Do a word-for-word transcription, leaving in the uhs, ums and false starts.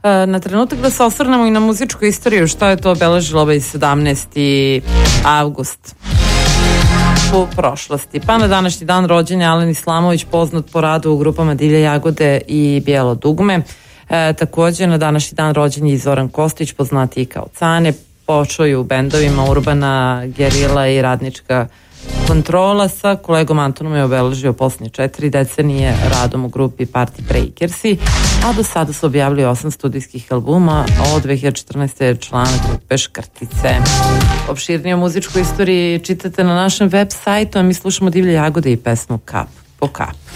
Na trenutak da se osvrnemo i na muzičku istoriju, što je to obeležilo ovaj sedamnaesti avgust u prošlosti. Pa na današnji dan rođen je Alen Islamović, poznat po radu u grupama Divlje jagode i Bijelo dugme. E, također na današnji dan rođen je i Zoran Kostić, poznatiji kao Cane, počeo je u bendovima Urbana, Gerila i Radnička kontrola. Sa kolegom Antonom je obeležio posljednje četiri decenije radom u grupi Party Breakersi, a do sada su objavili osam studijskih albuma, a od dve hiljade četrnaeste je član grupe Škrtice. Opširnije o muzičkoj istoriji čitate na našem web sajtu, a mi slušamo Divlje jagode i pesmu Kap po kap.